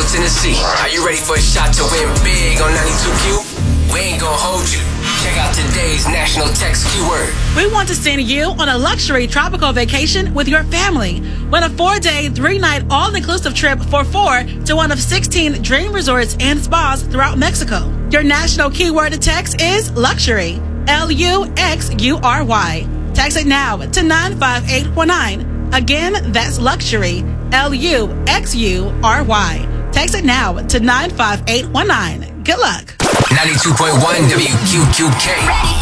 Middle Tennessee. Are you ready for a shot to win big on 92Q? We ain't gonna hold you. Check out today's national text keyword. We want to send you on a luxury tropical vacation with your family. Win a 4-day, 3-night, all-inclusive trip for 4 to one of 16 dream resorts and spas throughout Mexico. Your national keyword to text is luxury. LUXURY. Text it now to 95819. Again, that's luxury. LUXURY. Text it now to 95819. Good luck. 92.1 WQQK.